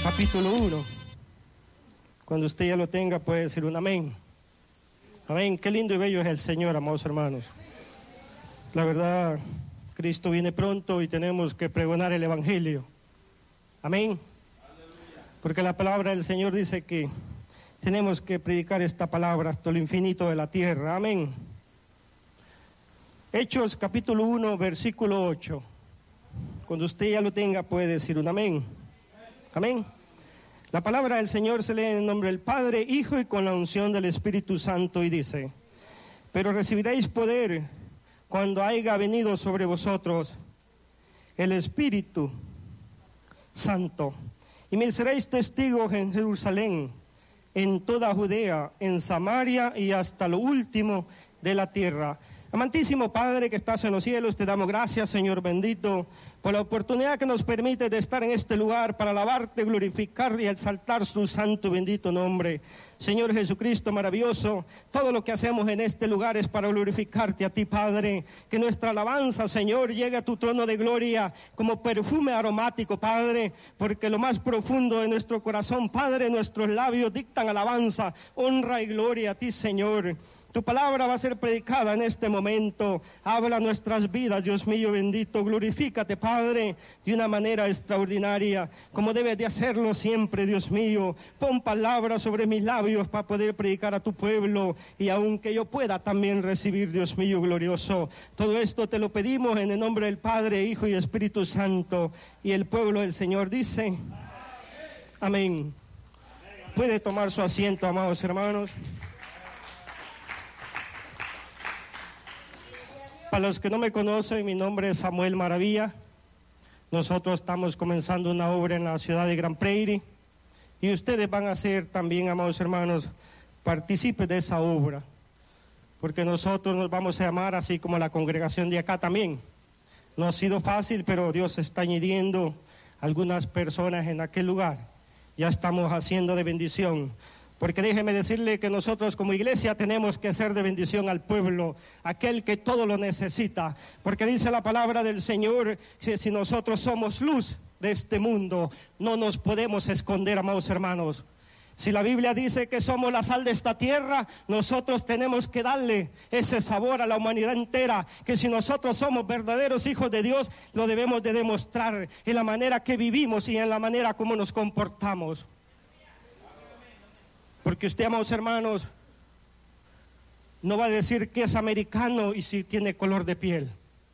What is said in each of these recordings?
capítulo 1. Cuando usted ya lo tenga puede decir un amén. Amén. Qué lindo y bello es el Señor, amados hermanos. La verdad, Cristo viene pronto y tenemos que pregonar el Evangelio. Amén. Porque la palabra del Señor dice que tenemos que predicar esta palabra hasta lo infinito de la tierra. Amén. Hechos capítulo 1, versículo 8. Cuando usted ya lo tenga puede decir un amén. Amén. La palabra del Señor se lee en el nombre del Padre, Hijo y con la unción del Espíritu Santo y dice: pero recibiréis poder cuando haya venido sobre vosotros el Espíritu Santo, y me seréis testigos en Jerusalén, en toda Judea, en Samaria y hasta lo último de la tierra. Amantísimo Padre que estás en los cielos, te damos gracias, Señor bendito, por la oportunidad que nos permite de estar en este lugar para alabarte, glorificar y exaltar tu santo y bendito nombre. Señor Jesucristo maravilloso, todo lo que hacemos en este lugar es para glorificarte a ti, Padre. Que nuestra alabanza, Señor, llegue a tu trono de gloria como perfume aromático, Padre, porque lo más profundo de nuestro corazón, Padre, nuestros labios dictan alabanza, honra y gloria a ti, Señor. Tu palabra va a ser predicada en este momento. Habla nuestras vidas, Dios mío bendito. Glorifícate, Padre, de una manera extraordinaria, como debes de hacerlo siempre, Dios mío. Pon palabras sobre mis labios para poder predicar a tu pueblo y aunque yo pueda también recibir, Dios mío glorioso. Todo esto te lo pedimos en el nombre del Padre, Hijo y Espíritu Santo. Y el pueblo del Señor dice: amén. Puede tomar su asiento, amados hermanos. Para los que no me conocen, mi nombre es Samuel Maravilla. Nosotros estamos comenzando una obra en la ciudad de Grand Prairie y ustedes van a ser también, amados hermanos, partícipes de esa obra, porque nosotros nos vamos a llamar así como la congregación de acá también. No ha sido fácil, pero Dios está añadiendo algunas personas en aquel lugar. Ya estamos haciendo de bendición. Porque déjeme decirle que nosotros como iglesia tenemos que ser de bendición al pueblo, aquel que todo lo necesita. Porque dice la palabra del Señor que si nosotros somos luz de este mundo, no nos podemos esconder, amados hermanos. Si la Biblia dice que somos la sal de esta tierra, nosotros tenemos que darle ese sabor a la humanidad entera, que si nosotros somos verdaderos hijos de Dios, lo debemos de demostrar en la manera que vivimos y en la manera como nos comportamos. Porque usted, amados hermanos, no va a decir que es americano y si tiene color de piel.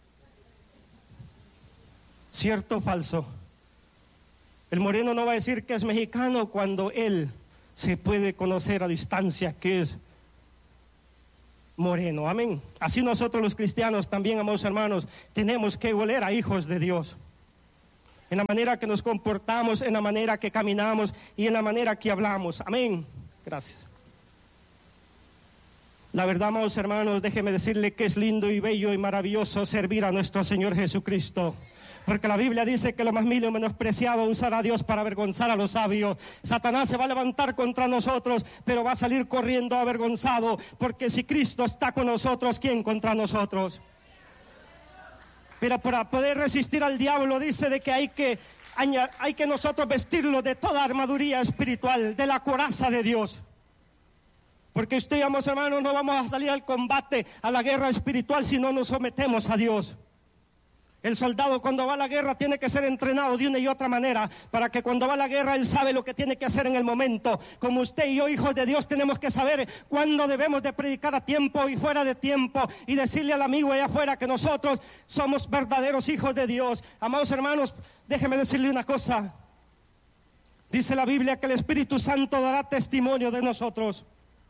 ¿Cierto o falso? El moreno no va a decir que es mexicano cuando él se puede conocer a distancia que es moreno. Amén. Así nosotros los cristianos también, amados hermanos, tenemos que oler a hijos de Dios. En la manera que nos comportamos, en la manera que caminamos y en la manera que hablamos. Amén. Gracias. La verdad, amados hermanos, déjeme decirle que es lindo y bello y maravilloso servir a nuestro Señor Jesucristo. Porque la Biblia dice que lo más vil y menospreciado usará a Dios para avergonzar a los sabios. Satanás se va a levantar contra nosotros, pero va a salir corriendo avergonzado. Porque si Cristo está con nosotros, ¿quién contra nosotros? Pero para poder resistir al diablo dice de que hay que nosotros vestirlo de toda armaduría espiritual, de la coraza de Dios. Porque usted, amados hermanos, no vamos a salir al combate, a la guerra espiritual si no nos sometemos a Dios. El soldado cuando va a la guerra tiene que ser entrenado de una y otra manera, para que cuando va a la guerra él sabe lo que tiene que hacer en el momento. Como usted y yo, hijos de Dios, tenemos que saber cuándo debemos de predicar a tiempo y fuera de tiempo, y decirle al amigo allá afuera que nosotros somos verdaderos hijos de Dios. Amados hermanos, déjeme decirle una cosa. Dice la Biblia que el Espíritu Santo dará testimonio de nosotros.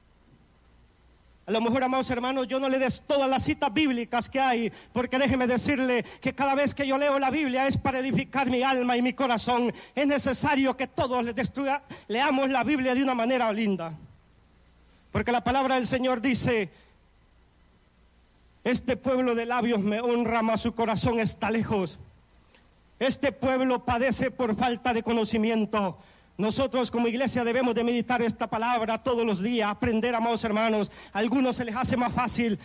A lo mejor, amados hermanos, yo no le des todas las citas bíblicas que hay, porque déjeme decirle que cada vez que yo leo la Biblia es para edificar mi alma y mi corazón. Es necesario que todos leamos la Biblia de una manera linda. Porque la palabra del Señor dice: este pueblo de labios me honra, mas su corazón está lejos. Este pueblo padece por falta de conocimiento. Nosotros como iglesia debemos de meditar esta palabra todos los días, aprender, amados hermanos. A algunos se les hace más fácil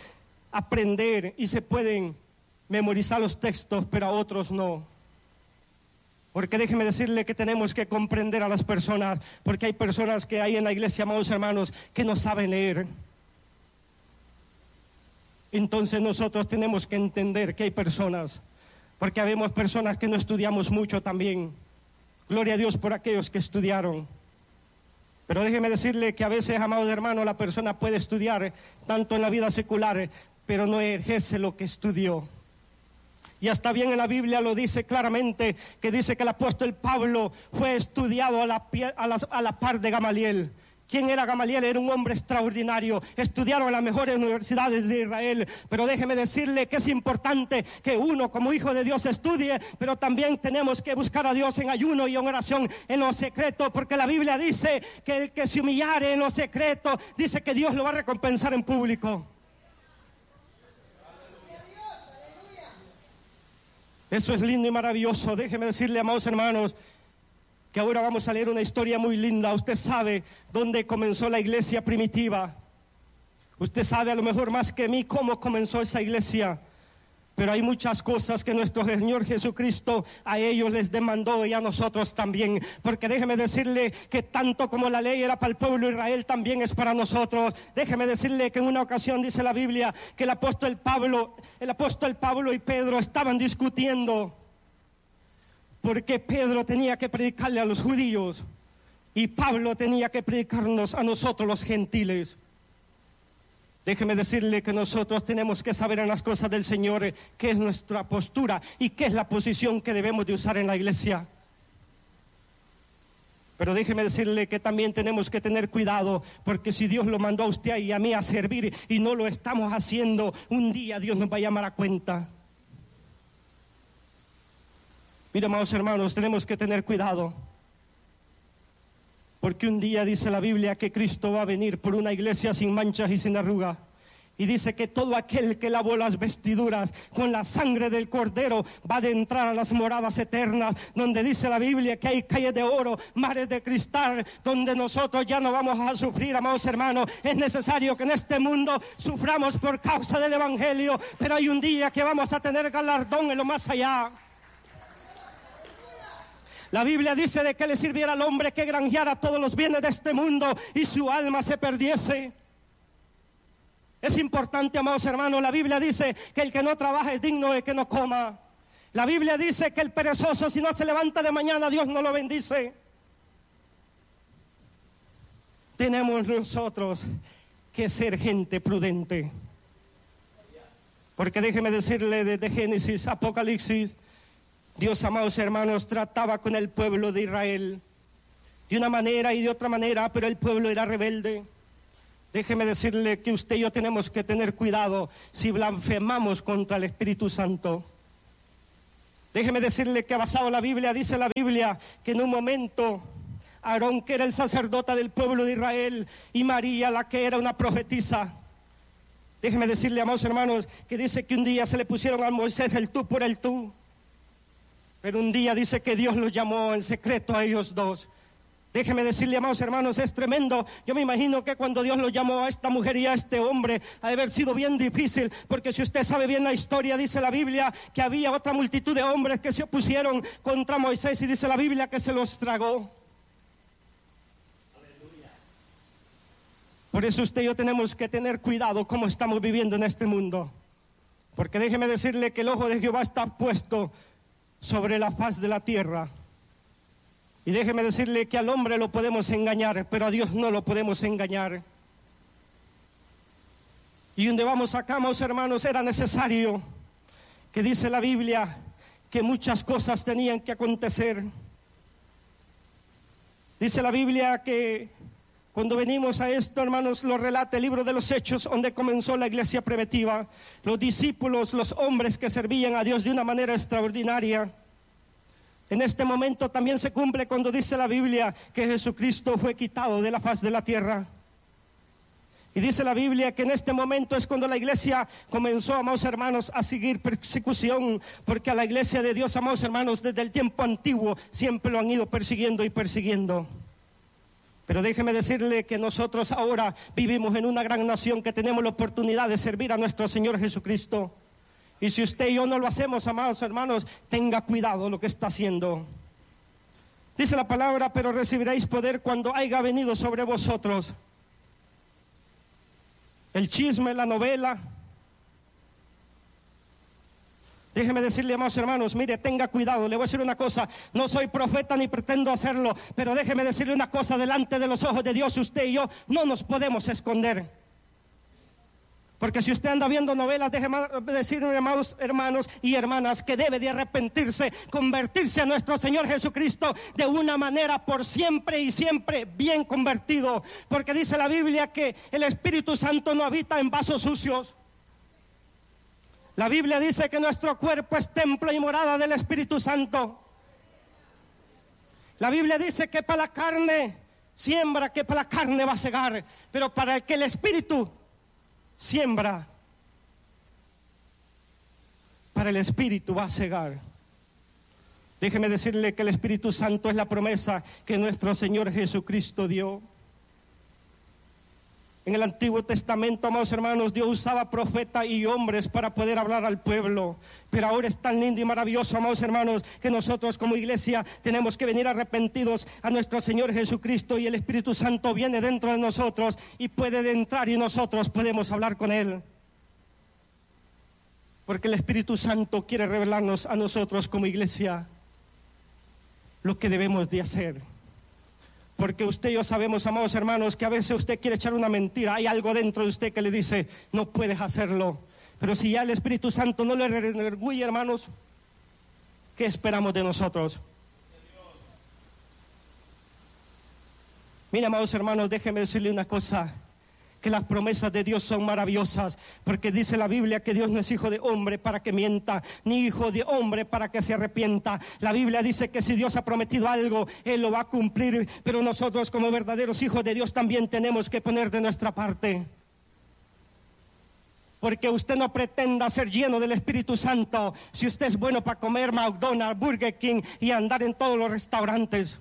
aprender y se pueden memorizar los textos, pero a otros no. Porque déjeme decirle que tenemos que comprender a las personas, porque hay personas que hay en la iglesia, amados hermanos, que no saben leer. Entonces nosotros tenemos que entender que hay personas, porque habemos personas que no estudiamos mucho también. Gloria a Dios por aquellos que estudiaron. Pero déjeme decirle que a veces, amados hermanos, la persona puede estudiar tanto en la vida secular, pero no ejerce lo que estudió. Y hasta bien en la Biblia lo dice claramente, que dice que el apóstol Pablo fue estudiado a la par de Gamaliel. ¿Quién era Gamaliel? Era un hombre extraordinario. Estudiaron en las mejores universidades de Israel. Pero déjeme decirle que es importante que uno como hijo de Dios estudie, pero también tenemos que buscar a Dios en ayuno y en oración en lo secreto, porque la Biblia dice que el que se humillare en lo secreto, dice que Dios lo va a recompensar en público. Eso es lindo y maravilloso. Déjeme decirle, amados hermanos, que ahora vamos a leer una historia muy linda. Usted sabe dónde comenzó la iglesia primitiva. Usted sabe a lo mejor más que mí cómo comenzó esa iglesia. Pero hay muchas cosas que nuestro Señor Jesucristo a ellos les demandó y a nosotros también. Porque déjeme decirle que tanto como la ley era para el pueblo de Israel, también es para nosotros. Déjeme decirle que en una ocasión dice la Biblia que el apóstol Pablo y Pedro estaban discutiendo. Porque Pedro tenía que predicarle a los judíos y Pablo tenía que predicarnos a nosotros los gentiles. Déjeme decirle que nosotros tenemos que saber en las cosas del Señor qué es nuestra postura y qué es la posición que debemos de usar en la iglesia. Pero déjeme decirle que también tenemos que tener cuidado, porque si Dios lo mandó a usted y a mí a servir y no lo estamos haciendo, un día Dios nos va a llamar a cuenta. Mira, amados hermanos, tenemos que tener cuidado, porque un día dice la Biblia que Cristo va a venir por una iglesia sin manchas y sin arruga. Y dice que todo aquel que lavó las vestiduras con la sangre del Cordero va a entrar a las moradas eternas, donde dice la Biblia que hay calles de oro, mares de cristal, donde nosotros ya no vamos a sufrir, amados hermanos. Es necesario que en este mundo suframos por causa del Evangelio, pero hay un día que vamos a tener galardón en lo más allá. La Biblia dice de que le sirviera al hombre que granjeara todos los bienes de este mundo y su alma se perdiese. Es importante, amados hermanos, la Biblia dice que el que no trabaja es digno de que no coma. La Biblia dice que el perezoso, si no se levanta de mañana, Dios no lo bendice. Tenemos nosotros que ser gente prudente. Porque déjeme decirle desde Génesis, Apocalipsis, Dios, amados hermanos, trataba con el pueblo de Israel de una manera y de otra manera, pero el pueblo era rebelde. Déjeme decirle que usted y yo tenemos que tener cuidado si blasfemamos contra el Espíritu Santo. Déjeme decirle que basado en la Biblia, dice la Biblia que en un momento Aarón, que era el sacerdote del pueblo de Israel, y María, la que era una profetisa. Déjeme decirle, amados hermanos, que dice que un día se le pusieron a Moisés el tú por el tú. Pero un día dice que Dios los llamó en secreto a ellos dos. Déjeme decirle, amados hermanos, es tremendo. Yo me imagino que cuando Dios los llamó a esta mujer y a este hombre, ha de haber sido bien difícil, porque si usted sabe bien la historia, dice la Biblia que había otra multitud de hombres que se opusieron contra Moisés, y dice la Biblia que se los tragó. Por eso usted y yo tenemos que tener cuidado cómo estamos viviendo en este mundo, porque déjeme decirle que el ojo de Jehová está puesto sobre la faz de la tierra. Y déjeme decirle que al hombre lo podemos engañar, pero a Dios no lo podemos engañar. Y donde vamos acá, amados hermanos, era necesario que dice la Biblia que muchas cosas tenían que acontecer. Dice la Biblia que cuando venimos a esto, hermanos, lo relata el libro de los Hechos, donde comenzó la iglesia primitiva. Los discípulos, los hombres que servían a Dios de una manera extraordinaria. En este momento también se cumple cuando dice la Biblia que Jesucristo fue quitado de la faz de la tierra. Y dice la Biblia que en este momento es cuando la iglesia comenzó, amados hermanos, a seguir persecución, porque a la iglesia de Dios, amados hermanos, desde el tiempo antiguo siempre lo han ido persiguiendo y persiguiendo. Pero déjeme decirle que nosotros ahora vivimos en una gran nación que tenemos la oportunidad de servir a nuestro Señor Jesucristo. Y si usted y yo no lo hacemos, amados hermanos, tenga cuidado lo que está haciendo. Dice la palabra, pero recibiréis poder cuando haya venido sobre vosotros el chisme, la novela. Déjeme decirle, amados hermanos, mire, tenga cuidado. Le voy a decir una cosa, no soy profeta ni pretendo hacerlo, pero déjeme decirle una cosa, delante de los ojos de Dios, usted y yo no nos podemos esconder. Porque si usted anda viendo novelas, déjeme decirle, amados hermanos y hermanas, que debe de arrepentirse, convertirse a nuestro Señor Jesucristo de una manera por siempre y siempre bien convertido. Porque dice la Biblia que el Espíritu Santo no habita en vasos sucios. La Biblia dice que nuestro cuerpo es templo y morada del Espíritu Santo. La Biblia dice que para la carne siembra, que para la carne va a cegar, pero para el que el Espíritu siembra, para el Espíritu va a cegar. Déjeme decirle que el Espíritu Santo es la promesa que nuestro Señor Jesucristo dio. En el Antiguo Testamento, amados hermanos, Dios usaba profetas y hombres para poder hablar al pueblo. Pero ahora es tan lindo y maravilloso, amados hermanos, que nosotros como iglesia tenemos que venir arrepentidos a nuestro Señor Jesucristo, y el Espíritu Santo viene dentro de nosotros y puede entrar y nosotros podemos hablar con Él. Porque el Espíritu Santo quiere revelarnos a nosotros como iglesia lo que debemos de hacer. Porque usted y yo sabemos, amados hermanos, que a veces usted quiere echar una mentira. Hay algo dentro de usted que le dice, no puedes hacerlo. Pero si ya el Espíritu Santo no le redarguye, hermanos, ¿qué esperamos de nosotros? Mira, amados hermanos, déjeme decirle una cosa, que las promesas de Dios son maravillosas, porque dice la Biblia que Dios no es hijo de hombre para que mienta, ni hijo de hombre para que se arrepienta. La Biblia dice que si Dios ha prometido algo, Él lo va a cumplir, pero nosotros como verdaderos hijos de Dios también tenemos que poner de nuestra parte. Porque usted no pretenda ser lleno del Espíritu Santo si usted es bueno para comer McDonald's, Burger King y andar en todos los restaurantes.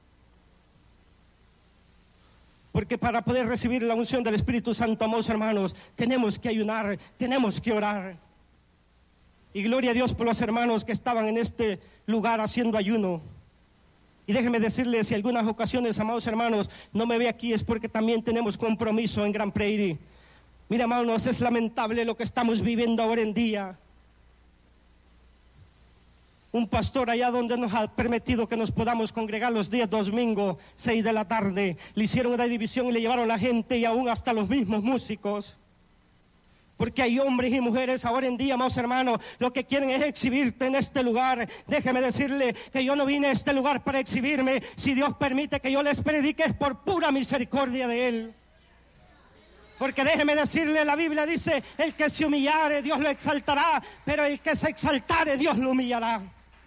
Porque para poder recibir la unción del Espíritu Santo, amados hermanos, tenemos que ayunar, tenemos que orar. Y gloria a Dios por los hermanos que estaban en este lugar haciendo ayuno. Y déjeme decirles, si algunas ocasiones, amados hermanos, no me ve aquí, es porque también tenemos compromiso en Grand Prairie. Mira, hermanos, es lamentable lo que estamos viviendo ahora en día. Un pastor allá donde nos ha permitido que nos podamos congregar los días domingo, 6 de la tarde, le hicieron una división y le llevaron a la gente y aún hasta los mismos músicos. Porque hay hombres y mujeres ahora en día, amados hermanos, lo que quieren es exhibirte en este lugar. Déjeme decirle que yo no vine a este lugar para exhibirme. Si Dios permite que yo les predique, es por pura misericordia de Él. Porque déjeme decirle, la Biblia dice, el que se humillare, Dios lo exaltará, pero el que se exaltare, Dios lo humillará.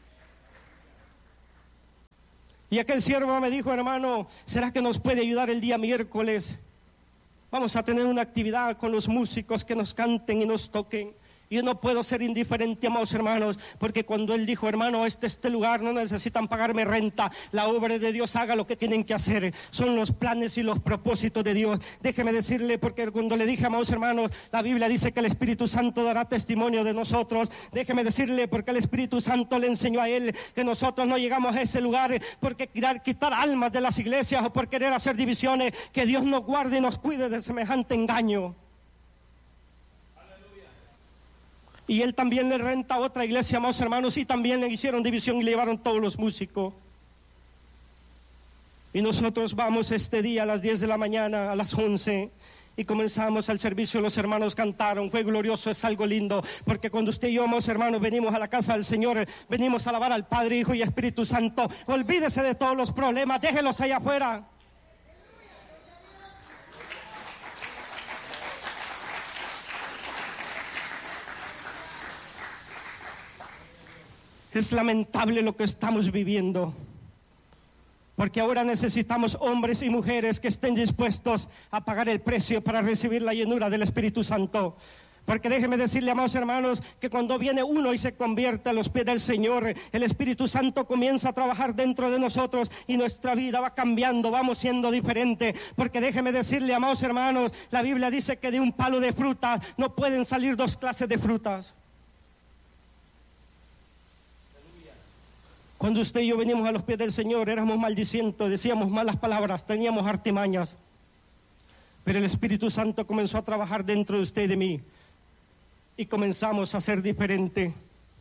Y aquel siervo me dijo, hermano, ¿será que nos puede ayudar el día miércoles? Vamos a tener una actividad con los músicos que nos canten y nos toquen. Y yo no puedo ser indiferente, amados hermanos, porque cuando él dijo, hermano, este lugar no necesitan pagarme renta, la obra de Dios haga lo que tienen que hacer, son los planes y los propósitos de Dios. Déjeme decirle, porque cuando le dije, amados hermanos, la Biblia dice que el Espíritu Santo dará testimonio de nosotros. Déjeme decirle, porque el Espíritu Santo le enseñó a él que nosotros no llegamos a ese lugar porque querer quitar almas de las iglesias o por querer hacer divisiones. Que Dios nos guarde y nos cuide de semejante engaño. Y él también le renta a otra iglesia, amados hermanos, y también le hicieron división y le llevaron todos los músicos. Y nosotros vamos este día a las 10 de la mañana, a las 11, y comenzamos el servicio. Los hermanos cantaron, fue glorioso, es algo lindo, porque cuando usted y yo, amados hermanos, venimos a la casa del Señor, venimos a alabar al Padre, Hijo y Espíritu Santo. Olvídese de todos los problemas, déjelos allá afuera. Es lamentable lo que estamos viviendo, porque ahora necesitamos hombres y mujeres que estén dispuestos a pagar el precio para recibir la llenura del Espíritu Santo. Porque déjeme decirle, amados hermanos, que cuando viene uno y se convierte a los pies del Señor, el Espíritu Santo comienza a trabajar dentro de nosotros y nuestra vida va cambiando, vamos siendo diferentes. Porque déjeme decirle, amados hermanos, la Biblia dice que de un palo de frutas no pueden salir dos clases de frutas. Cuando usted y yo venimos a los pies del Señor, éramos maldicientes, decíamos malas palabras, teníamos artimañas. Pero el Espíritu Santo comenzó a trabajar dentro de usted y de mí. Y comenzamos a ser diferente.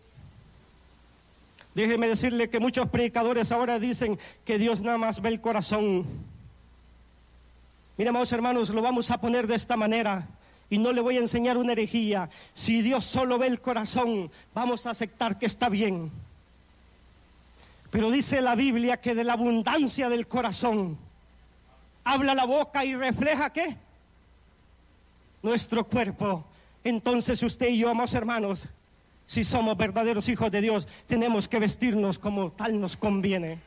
Déjeme decirle que muchos predicadores ahora dicen que Dios nada más ve el corazón. Mira, amados hermanos, lo vamos a poner de esta manera. Y no le voy a enseñar una herejía. Si Dios solo ve el corazón, vamos a aceptar que está bien. Pero dice la Biblia que de la abundancia del corazón habla la boca y refleja ¿qué? Nuestro cuerpo. Entonces usted y yo, amados hermanos, si somos verdaderos hijos de Dios, tenemos que vestirnos como tal nos conviene.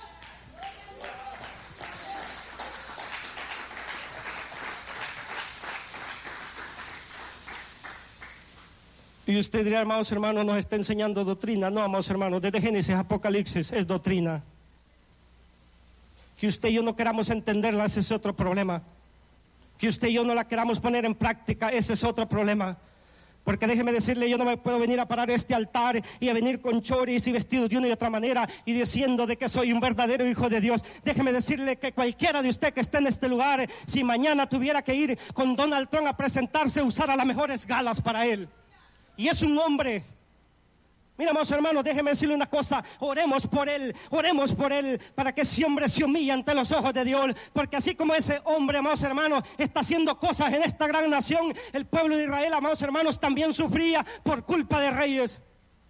Y usted dirá, amados hermanos, nos está enseñando doctrina. No, amados hermanos, desde Génesis a Apocalipsis es doctrina. Que usted y yo no queramos entenderla, ese es otro problema. Que usted y yo no la queramos poner en práctica, ese es otro problema. Porque déjeme decirle, yo no me puedo venir a parar este altar y a venir con choris y vestidos de una y otra manera y diciendo de que soy un verdadero hijo de Dios. Déjeme decirle que cualquiera de usted que esté en este lugar, si mañana tuviera que ir con Donald Trump a presentarse, usara las mejores galas para él. Y es un hombre. Mira, amados hermanos, déjeme decirle una cosa. Oremos por él, para que ese hombre se humille ante los ojos de Dios. Porque así como ese hombre, amados hermanos, está haciendo cosas en esta gran nación, el pueblo de Israel, amados hermanos, también sufría por culpa de reyes.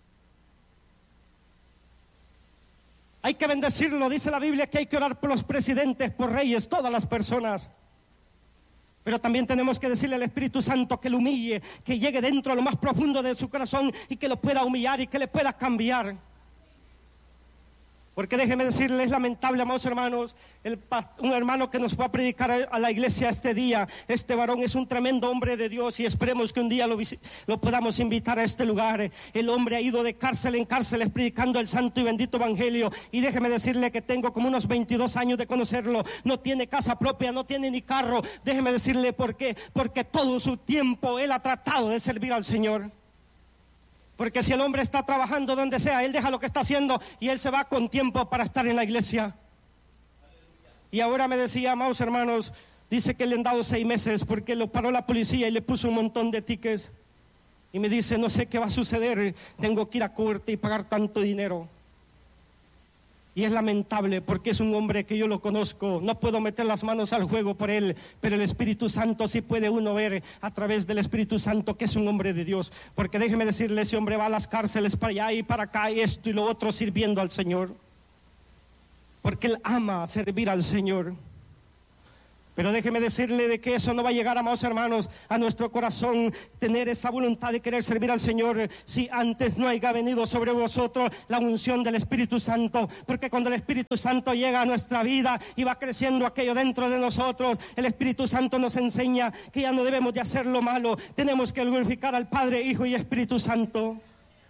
Hay que bendecirlo, dice la Biblia que hay que orar por los presidentes, por reyes, todas las personas. Pero también tenemos que decirle al Espíritu Santo que lo humille, que llegue dentro a lo más profundo de su corazón y que lo pueda humillar y que le pueda cambiar. Porque déjeme decirle, es lamentable, amados hermanos, un hermano que nos fue a predicar a la iglesia este día, este varón es un tremendo hombre de Dios y esperemos que un día lo podamos invitar a este lugar. El hombre ha ido de cárcel en cárcel predicando el santo y bendito evangelio y déjeme decirle que tengo como unos 22 años de conocerlo. No tiene casa propia, no tiene ni carro. Déjeme decirle por qué, porque todo su tiempo él ha tratado de servir al Señor. Porque si el hombre está trabajando donde sea, él deja lo que está haciendo y él se va con tiempo para estar en la iglesia. Y ahora me decía, amados hermanos, dice que le han dado 6 meses porque lo paró la policía y le puso un montón de tickets. Y me dice, no sé qué va a suceder, tengo que ir a corte y pagar tanto dinero. Y es lamentable porque es un hombre que yo lo conozco. No puedo meter las manos al juego por él, pero el Espíritu Santo sí puede uno ver a través del Espíritu Santo que es un hombre de Dios. Porque déjeme decirle, ese hombre va a las cárceles para allá y para acá, y esto y lo otro, sirviendo al Señor. Porque él ama servir al Señor. Pero déjeme decirle de que eso no va a llegar, amados hermanos, a nuestro corazón, tener esa voluntad de querer servir al Señor, si antes no haya venido sobre vosotros la unción del Espíritu Santo. Porque cuando el Espíritu Santo llega a nuestra vida y va creciendo aquello dentro de nosotros, el Espíritu Santo nos enseña que ya no debemos de hacer lo malo, tenemos que glorificar al Padre, Hijo y Espíritu Santo.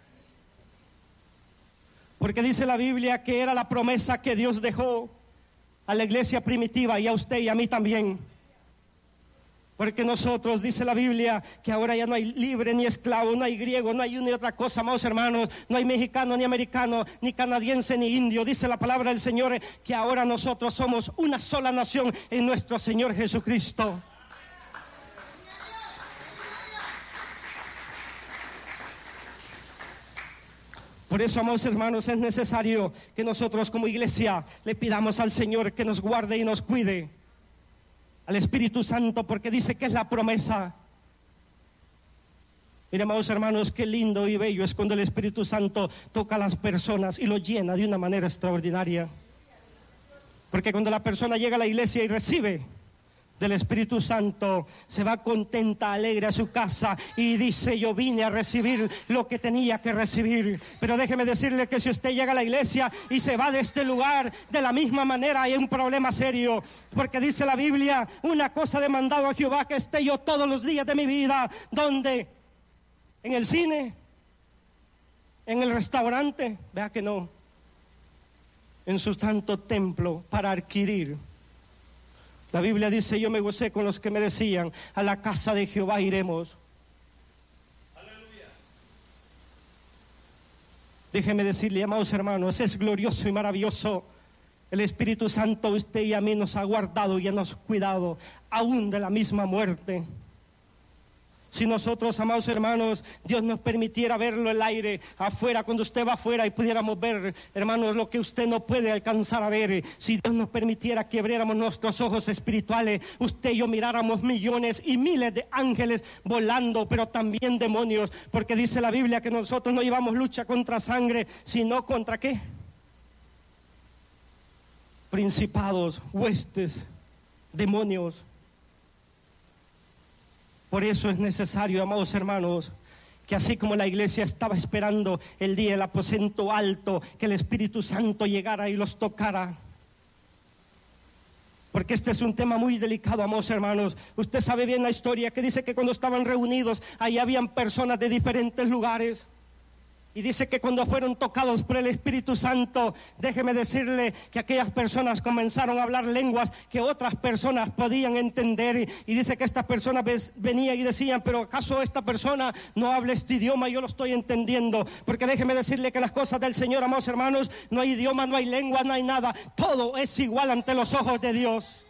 Porque dice la Biblia que era la promesa que Dios dejó a la iglesia primitiva y a usted y a mí también. Porque nosotros, dice la Biblia, que ahora ya no hay libre ni esclavo, no hay griego, no hay una y otra cosa, amados hermanos, no hay mexicano ni americano, ni canadiense ni indio. Dice la palabra del Señor que ahora nosotros somos una sola nación en nuestro Señor Jesucristo. Por eso, amados hermanos, es necesario que nosotros como iglesia le pidamos al Señor que nos guarde y nos cuide, al Espíritu Santo, porque dice que es la promesa. Mira, amados hermanos, qué lindo y bello es cuando el Espíritu Santo toca a las personas y lo llena de una manera extraordinaria. Porque cuando la persona llega a la iglesia y recibe del Espíritu Santo, se va contenta, alegre a su casa y dice, yo vine a recibir lo que tenía que recibir. Pero déjeme decirle que si usted llega a la iglesia y se va de este lugar de la misma manera, hay un problema serio. Porque dice la Biblia, una cosa he demandado a Jehová, que esté yo todos los días de mi vida. ¿Dónde? ¿En el cine? ¿En el restaurante? Vea que no. En su santo templo, para adquirir. La Biblia dice, yo me gocé con los que me decían, a la casa de Jehová iremos. Aleluya. Déjeme decirle, amados hermanos, es glorioso y maravilloso. El Espíritu Santo, usted y a mí, nos ha guardado y nos ha cuidado, aún de la misma muerte. Si nosotros, amados hermanos, Dios nos permitiera verlo el aire afuera, cuando usted va afuera y pudiéramos ver, hermanos, lo que usted no puede alcanzar a ver. Si Dios nos permitiera que abriéramos nuestros ojos espirituales, usted y yo miráramos millones y miles de ángeles volando, pero también demonios, porque dice la Biblia que nosotros no llevamos lucha contra sangre, sino contra ¿qué? Principados, huestes, demonios. Por eso es necesario, amados hermanos, que así como la iglesia estaba esperando el día del aposento alto, que el Espíritu Santo llegara y los tocara. Porque este es un tema muy delicado, amados hermanos. Usted sabe bien la historia que dice que cuando estaban reunidos, ahí habían personas de diferentes lugares. Y dice que cuando fueron tocados por el Espíritu Santo, déjeme decirle que aquellas personas comenzaron a hablar lenguas que otras personas podían entender. Y dice que estas personas venían y decían, pero ¿acaso esta persona no habla este idioma? Yo lo estoy entendiendo. Porque déjeme decirle que las cosas del Señor, amados hermanos, no hay idioma, no hay lengua, no hay nada. Todo es igual ante los ojos de Dios.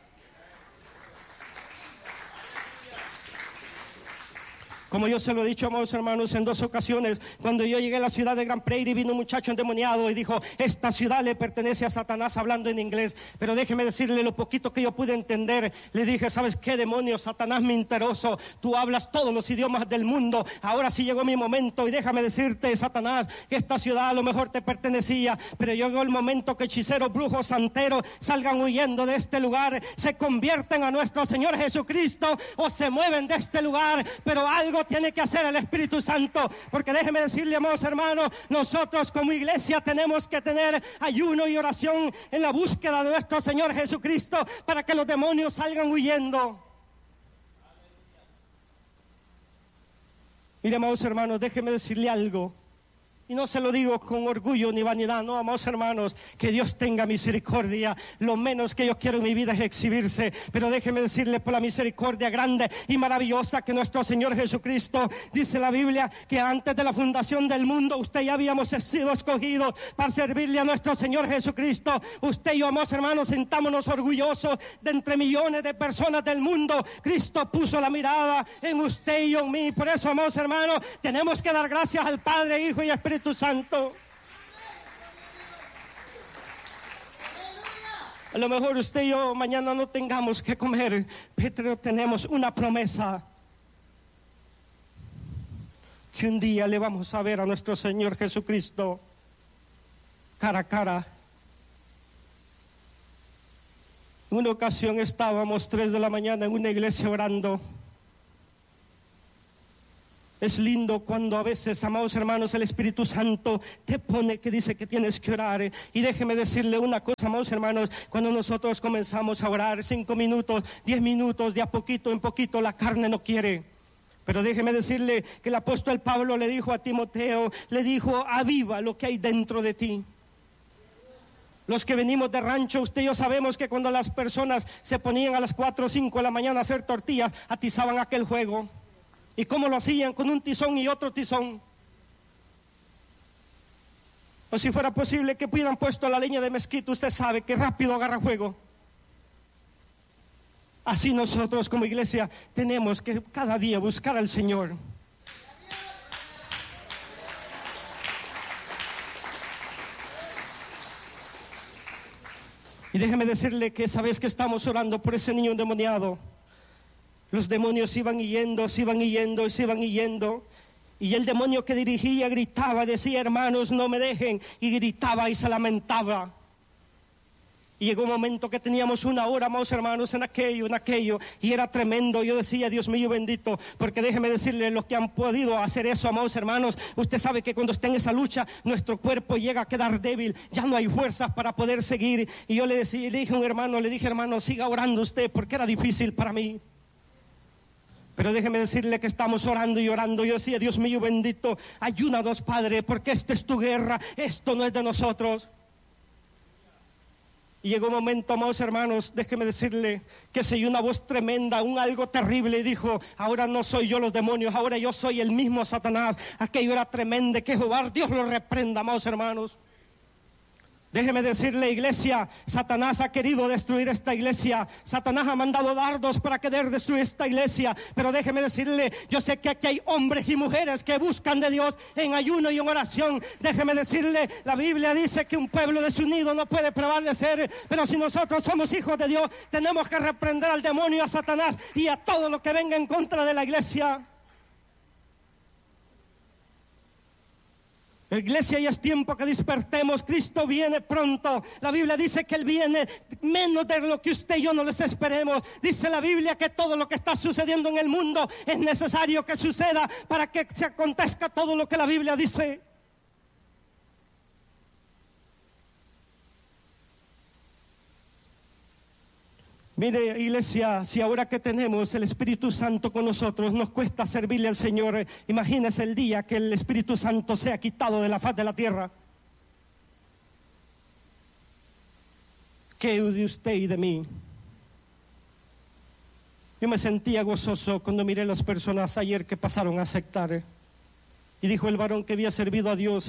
Como yo se lo he dicho, amados hermanos, en 2 ocasiones, cuando yo llegué a la ciudad de Grand Prairie, vino un muchacho endemoniado y dijo, esta ciudad le pertenece a Satanás, hablando en inglés. Pero déjeme decirle lo poquito que yo pude entender. Le dije, ¿sabes qué, demonio? Satanás mentiroso, tú hablas todos los idiomas del mundo. Ahora sí llegó mi momento y déjame decirte, Satanás, que esta ciudad a lo mejor te pertenecía, pero llegó el momento que hechiceros, brujos, santeros salgan huyendo de este lugar, se convierten a nuestro Señor Jesucristo o se mueven de este lugar. Pero algo tiene que hacer el Espíritu Santo, porque déjeme decirle, amados hermanos, nosotros como iglesia tenemos que tener ayuno y oración en la búsqueda de nuestro Señor Jesucristo para que los demonios salgan huyendo. Mire, amados hermanos, déjeme decirle algo. Y no se lo digo con orgullo ni vanidad, no, amados hermanos, que Dios tenga misericordia. Lo menos que yo quiero en mi vida es exhibirse, pero déjeme decirle, por la misericordia grande y maravillosa que nuestro Señor Jesucristo, dice la Biblia, que antes de la fundación del mundo, usted y yo habíamos sido escogidos para servirle a nuestro Señor Jesucristo. Usted y yo, amados hermanos, sentámonos orgullosos de entre millones de personas del mundo. Cristo puso la mirada en usted y en mí. Por eso, amados hermanos, tenemos que dar gracias al Padre, Hijo y Espíritu Santo. A lo mejor usted y yo mañana no tengamos que comer, pero tenemos una promesa, que un día le vamos a ver a nuestro Señor Jesucristo cara a cara. En una ocasión estábamos 3 de la mañana en una iglesia orando. Es lindo cuando a veces, amados hermanos, el Espíritu Santo te pone que dice que tienes que orar. Y déjeme decirle una cosa, amados hermanos, cuando nosotros comenzamos a orar 5 minutos, 10 minutos, de a poquito en poquito, la carne no quiere. Pero déjeme decirle que el apóstol Pablo le dijo a Timoteo, le dijo, aviva lo que hay dentro de ti. Los que venimos de rancho, usted y yo sabemos que cuando las personas se ponían a las 4 o 5 de la mañana a hacer tortillas, atizaban aquel juego. ¿Y cómo lo hacían? Con un tizón y otro tizón. O si fuera posible que hubieran puesto la leña de mezquite, usted sabe que rápido agarra fuego. Así nosotros como iglesia tenemos que cada día buscar al Señor. Y déjeme decirle que esa vez que estamos orando por ese niño endemoniado, los demonios iban yendo, se iban yendo, se iban yendo. Y el demonio que dirigía gritaba, decía, hermanos, no me dejen. Y gritaba y se lamentaba. Y llegó un momento que teníamos 1 hora, amados hermanos, en aquello. Y era tremendo. Yo decía, Dios mío bendito, porque déjeme decirle, los que han podido hacer eso, amados hermanos, usted sabe que cuando está en esa lucha, nuestro cuerpo llega a quedar débil. Ya no hay fuerzas para poder seguir. Y yo le dije a un hermano, hermano, siga orando usted, porque era difícil para mí. Pero déjeme decirle que estamos orando y orando. Yo decía, Dios mío bendito, ayúdanos, Padre, porque esta es tu guerra, esto no es de nosotros. Y llegó un momento, amados hermanos, déjeme decirle que se oyó una voz tremenda, un algo terrible, y dijo: ahora no soy yo los demonios, ahora yo soy el mismo Satanás. Aquello era tremendo, que Jehová Dios lo reprenda, amados hermanos. Déjeme decirle, iglesia, Satanás ha querido destruir esta iglesia. Satanás ha mandado dardos para querer destruir esta iglesia. Pero déjeme decirle, yo sé que aquí hay hombres y mujeres que buscan de Dios en ayuno y en oración. Déjeme decirle, la Biblia dice que un pueblo desunido no puede prevalecer. Pero si nosotros somos hijos de Dios, tenemos que reprender al demonio, a Satanás y a todo lo que venga en contra de la iglesia. Iglesia, ya es tiempo que despertemos. Cristo viene pronto. La Biblia dice que Él viene menos de lo que usted y yo no les esperemos. Dice la Biblia que todo lo que está sucediendo en el mundo es necesario que suceda para que se acontezca todo lo que la Biblia dice. Mire, iglesia, si ahora que tenemos el Espíritu Santo con nosotros nos cuesta servirle al Señor, imagínese el día que el Espíritu Santo sea quitado de la faz de la tierra. ¿Qué de usted y de mí? Yo me sentía gozoso cuando miré las personas ayer que pasaron a aceptar. Y dijo el varón que había servido a Dios: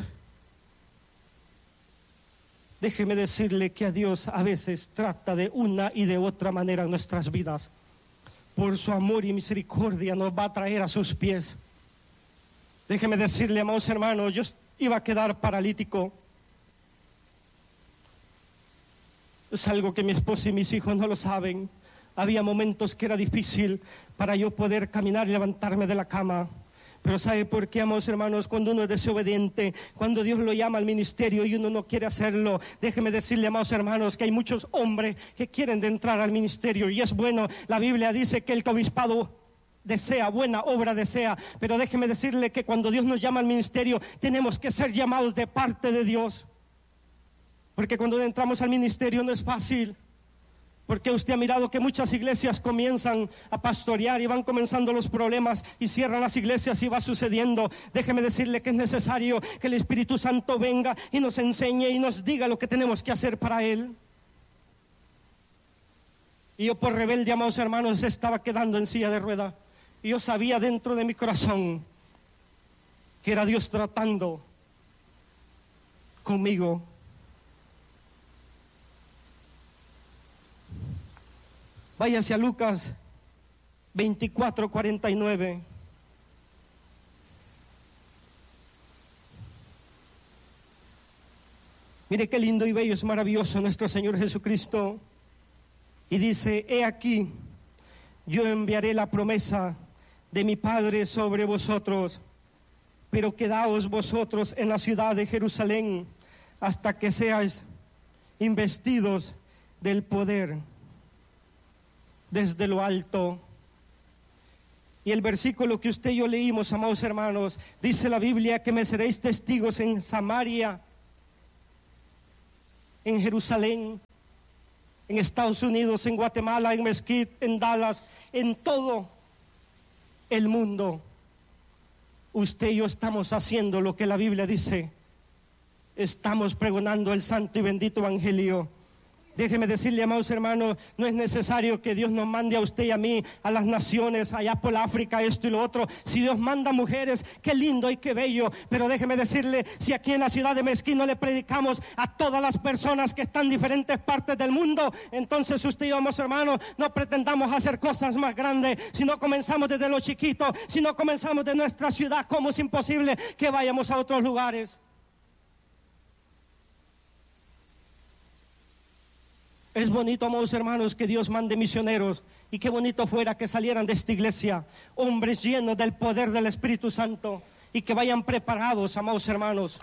déjeme decirle que a Dios a veces trata de una y de otra manera en nuestras vidas. Por su amor y misericordia nos va a traer a sus pies. Déjeme decirle, amados hermanos, yo iba a quedar paralítico. Es algo que mi esposa y mis hijos no lo saben. Había momentos que era difícil para yo poder caminar y levantarme de la cama. Pero ¿sabe por qué, amados hermanos? Cuando uno es desobediente, cuando Dios lo llama al ministerio y uno no quiere hacerlo, déjeme decirle, amados hermanos, que hay muchos hombres que quieren de entrar al ministerio, y es bueno. La Biblia dice que el obispado desea, buena obra desea, pero déjeme decirle que cuando Dios nos llama al ministerio, tenemos que ser llamados de parte de Dios. Porque cuando entramos al ministerio no es fácil. Porque usted ha mirado que muchas iglesias comienzan a pastorear y van comenzando los problemas y cierran las iglesias y va sucediendo. Déjeme decirle que es necesario que el Espíritu Santo venga y nos enseñe y nos diga lo que tenemos que hacer para Él. Y yo, por rebelde, amados hermanos, estaba quedando en silla de ruedas. Y yo sabía dentro de mi corazón que era Dios tratando conmigo. Váyase a Lucas 24:49. Mire qué lindo y bello, es maravilloso nuestro Señor Jesucristo. Y dice: he aquí, yo enviaré la promesa de mi Padre sobre vosotros, pero quedaos vosotros en la ciudad de Jerusalén hasta que seáis investidos del poder desde lo alto. Y el versículo que usted y yo leímos, amados hermanos, dice la Biblia que me seréis testigos en Samaria, en Jerusalén, en Estados Unidos, en Guatemala, en Mesquite, en Dallas, en todo el mundo. Usted y yo estamos haciendo lo que la Biblia dice. Estamos pregonando el santo y bendito evangelio. Déjeme decirle, amados hermanos, no es necesario que Dios nos mande a usted y a mí a las naciones, allá por África, esto y lo otro. Si Dios manda mujeres, qué lindo y qué bello. Pero déjeme decirle, si aquí en la ciudad de Mesquite no le predicamos a todas las personas que están en diferentes partes del mundo, entonces usted y yo, amados hermanos, no pretendamos hacer cosas más grandes. Si no comenzamos desde lo chiquito, si no comenzamos de nuestra ciudad, ¿cómo es imposible que vayamos a otros lugares? Es bonito, amados hermanos, que Dios mande misioneros, y qué bonito fuera que salieran de esta iglesia hombres llenos del poder del Espíritu Santo y que vayan preparados, amados hermanos.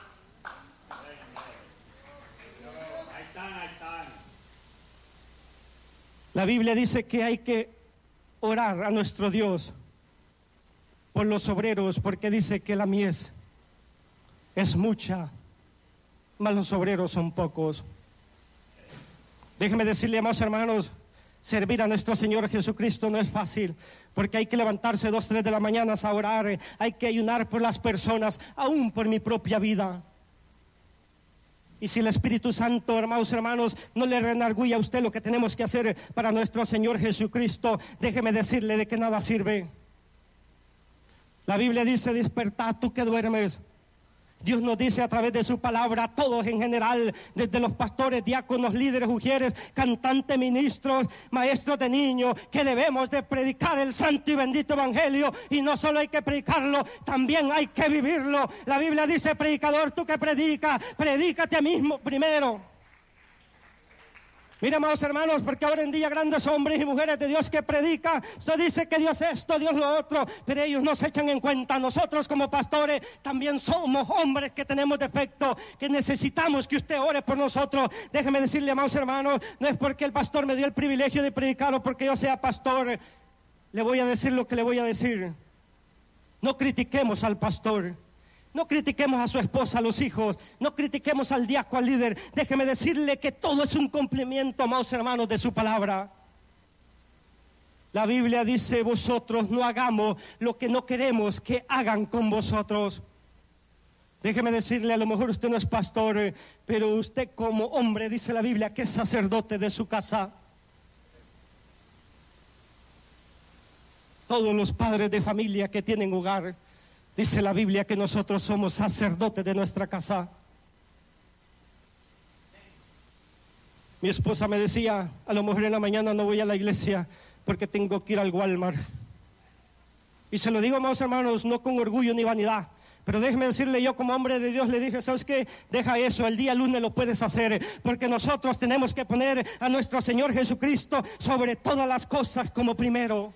La Biblia dice que hay que orar a nuestro Dios por los obreros, porque dice que la mies es mucha, mas los obreros son pocos. Déjeme decirle, amados hermanos, servir a nuestro Señor Jesucristo no es fácil, porque hay que levantarse 2, 3 de la mañana a orar, hay que ayunar por las personas, aún por mi propia vida. Y si el Espíritu Santo, hermanos, no le redarguye a usted lo que tenemos que hacer para nuestro Señor Jesucristo, déjeme decirle de que nada sirve. La Biblia dice: despertad tú que duermes. Dios nos dice a través de su palabra, todos en general, desde los pastores, diáconos, líderes, ujieres, cantantes, ministros, maestros de niños, que debemos de predicar el santo y bendito evangelio. Y no solo hay que predicarlo, también hay que vivirlo. La Biblia dice: predicador, tú que predicas, predícate a mismo primero. Mira, amados hermanos, porque ahora en día grandes hombres y mujeres de Dios que predican, se dice que Dios esto, Dios lo otro, pero ellos no se echan en cuenta. Nosotros como pastores también somos hombres que tenemos defectos, que necesitamos que usted ore por nosotros. Déjeme decirle, amados hermanos, no es porque el pastor me dio el privilegio de predicar o porque yo sea pastor, le voy a decir lo que le voy a decir. No critiquemos al pastor. No critiquemos a su esposa, a los hijos. No critiquemos al diácono, al líder. Déjeme decirle que todo es un cumplimiento, amados hermanos, de su palabra. La Biblia dice: vosotros no hagamos lo que no queremos que hagan con vosotros. Déjeme decirle, a lo mejor usted no es pastor, pero usted como hombre, dice la Biblia, que es sacerdote de su casa. Todos los padres de familia que tienen hogar, dice la Biblia que nosotros somos sacerdotes de nuestra casa. Mi esposa me decía: a lo mejor en la mañana no voy a la iglesia porque tengo que ir al Walmart. Y se lo digo, amados hermanos, no con orgullo ni vanidad, pero déjeme decirle, yo como hombre de Dios le dije: ¿sabes qué? Deja eso, el día lunes lo puedes hacer, porque nosotros tenemos que poner a nuestro Señor Jesucristo sobre todas las cosas como primero.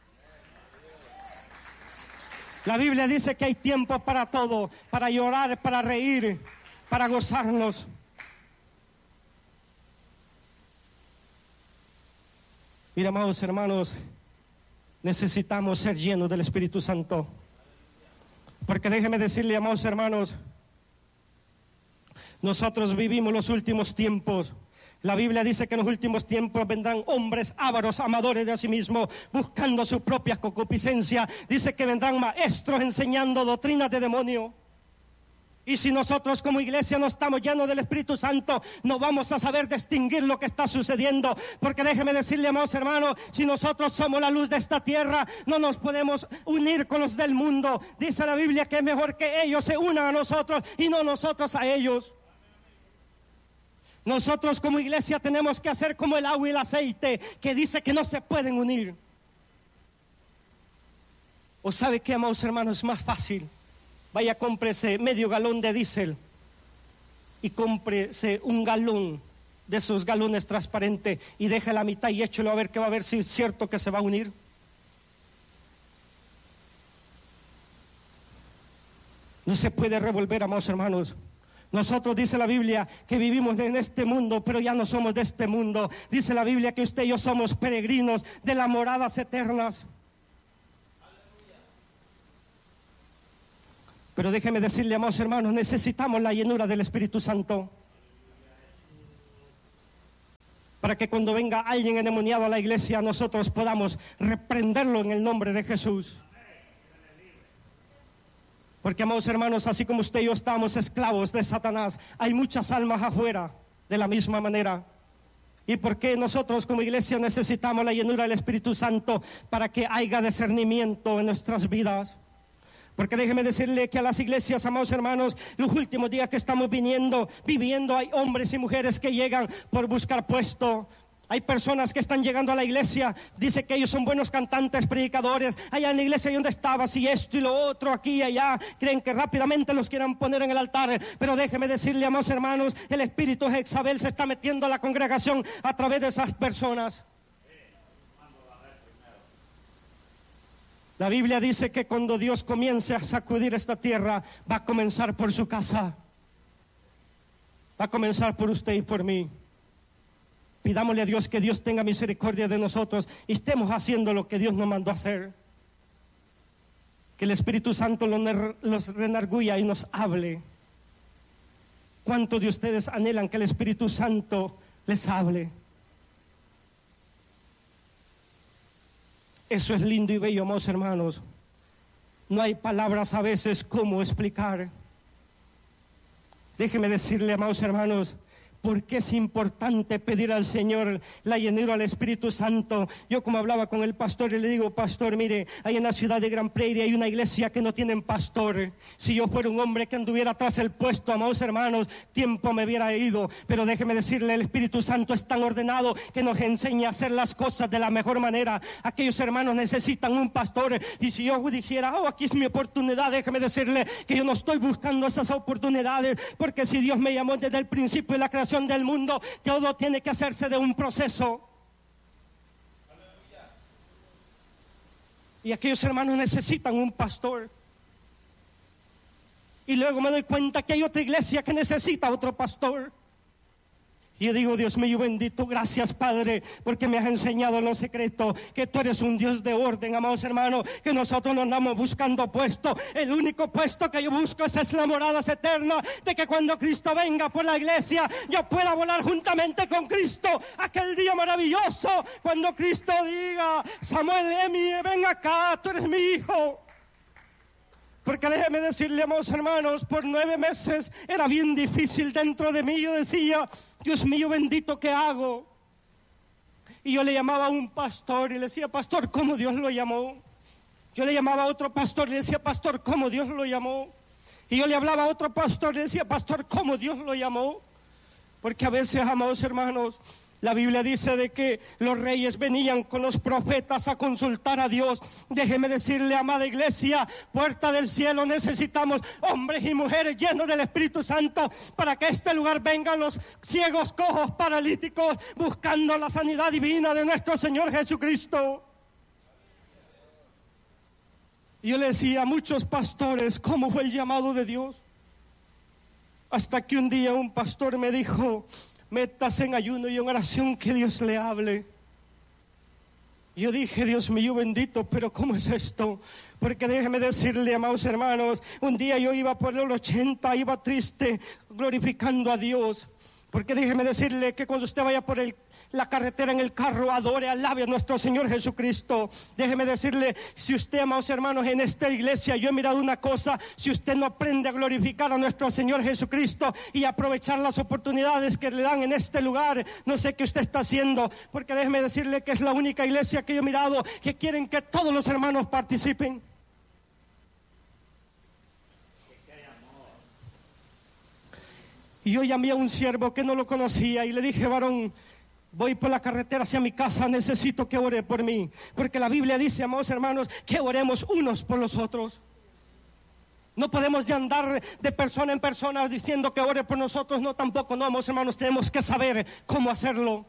La Biblia dice que hay tiempo para todo, para llorar, para reír, para gozarnos. Mira, amados hermanos, necesitamos ser llenos del Espíritu Santo. Porque déjeme decirle, amados hermanos, nosotros vivimos los últimos tiempos. La Biblia dice que en los últimos tiempos vendrán hombres ávaros, amadores de sí mismos, buscando su propia concupiscencia. Dice que vendrán maestros enseñando doctrinas de demonio. Y si nosotros como iglesia no estamos llenos del Espíritu Santo, no vamos a saber distinguir lo que está sucediendo. Porque déjeme decirle, amados hermanos, si nosotros somos la luz de esta tierra, no nos podemos unir con los del mundo. Dice la Biblia que es mejor que ellos se unan a nosotros y no nosotros a ellos. Nosotros como iglesia tenemos que hacer como el agua y el aceite, que dice que no se pueden unir. ¿O sabe qué, amados hermanos? Es más fácil. Vaya, cómprese medio galón de diésel y cómprese un galón de esos galones transparentes y deje la mitad y échelo a ver que va a ver si es cierto que se va a unir. No se puede revolver, amados hermanos. Nosotros, dice la Biblia, que vivimos en este mundo, pero ya no somos de este mundo. Dice la Biblia que usted y yo somos peregrinos de las moradas eternas. Pero déjeme decirle, amados hermanos, necesitamos la llenura del Espíritu Santo. Para que cuando venga alguien endemoniado a la iglesia, nosotros podamos reprenderlo en el nombre de Jesús. Porque, amados hermanos, así como usted y yo estamos esclavos de Satanás, hay muchas almas afuera de la misma manera. ¿Y por qué nosotros como iglesia necesitamos la llenura del Espíritu Santo? Para que haya discernimiento en nuestras vidas. Porque déjeme decirle que a las iglesias, amados hermanos, los últimos días que estamos viviendo, hay hombres y mujeres que llegan por buscar puesto. Hay personas que están llegando a la iglesia, dice que ellos son buenos cantantes, predicadores. Allá en la iglesia donde estabas y esto y lo otro, aquí y allá, creen que rápidamente los quieran poner en el altar. Pero déjeme decirle, amados hermanos, el espíritu de Jezabel se está metiendo a la congregación a través de esas personas. La Biblia dice que cuando Dios comience a sacudir esta tierra, va a comenzar por su casa. Va a comenzar por usted y por mí. Pidámosle a Dios que Dios tenga misericordia de nosotros y estemos haciendo lo que Dios nos mandó a hacer. Que el Espíritu Santo los redarguya y nos hable. ¿Cuántos de ustedes anhelan que el Espíritu Santo les hable? Eso es lindo y bello, amados hermanos. No hay palabras a veces cómo explicar. Déjeme decirle, amados hermanos, ¿por qué es importante pedir al Señor la llenura al Espíritu Santo? Yo como hablaba con el pastor y le digo, pastor, mire, ahí en la ciudad de Grand Prairie hay una iglesia que no tienen pastor. Si yo fuera un hombre que anduviera tras el puesto, amados hermanos, tiempo me hubiera ido. Pero déjeme decirle, el Espíritu Santo es tan ordenado que nos enseña a hacer las cosas de la mejor manera. Aquellos hermanos necesitan un pastor. Y si yo dijera, aquí es mi oportunidad, déjeme decirle que yo no estoy buscando esas oportunidades, porque si Dios me llamó desde el principio de la creación del mundo, todo tiene que hacerse de un proceso. Y aquellos hermanos necesitan un pastor. Y luego me doy cuenta que hay otra iglesia que necesita otro pastor. Y yo digo, Dios mío bendito, gracias Padre, porque me has enseñado en lo secreto que tú eres un Dios de orden, amados hermanos, que nosotros no andamos buscando puesto. El único puesto que yo busco es la morada eterna, de que cuando Cristo venga por la iglesia, yo pueda volar juntamente con Cristo. Aquel día maravilloso, cuando Cristo diga, Samuel, ven acá, tú eres mi hijo. Porque déjeme decirle, amados hermanos, por 9 meses era bien difícil dentro de mí. Yo decía, Dios mío bendito, ¿qué hago? Y yo le llamaba a un pastor y le decía, pastor, ¿cómo Dios lo llamó? Yo le llamaba a otro pastor y le decía, pastor, ¿cómo Dios lo llamó? Y yo le hablaba a otro pastor y le decía, pastor, ¿cómo Dios lo llamó? Porque a veces, amados hermanos, la Biblia dice de que los reyes venían con los profetas a consultar a Dios. Déjeme decirle, amada iglesia, puerta del cielo, necesitamos hombres y mujeres llenos del Espíritu Santo para que a este lugar vengan los ciegos, cojos, paralíticos, buscando la sanidad divina de nuestro Señor Jesucristo. Y yo le decía a muchos pastores cómo fue el llamado de Dios. Hasta que un día un pastor me dijo, métase en ayuno y en oración que Dios le hable. Yo dije, Dios mío bendito, pero ¿cómo es esto? Porque déjeme decirle, amados hermanos, un día yo iba por el 80, iba triste, glorificando a Dios. Porque déjeme decirle que cuando usted vaya por la carretera en el carro, adore, alabe a nuestro Señor Jesucristo. Déjeme decirle, si usted, amados hermanos, en esta iglesia, yo he mirado una cosa, si usted no aprende a glorificar a nuestro Señor Jesucristo y aprovechar las oportunidades que le dan en este lugar, no sé qué usted está haciendo. Porque déjeme decirle que es la única iglesia que yo he mirado que quieren que todos los hermanos participen. Y yo llamé a un siervo que no lo conocía y le dije, varón, voy por la carretera hacia mi casa, necesito que ore por mí. Porque la Biblia dice, amados hermanos, que oremos unos por los otros. No podemos ya andar de persona en persona diciendo que ore por nosotros, no, tampoco, no, amados hermanos, tenemos que saber cómo hacerlo.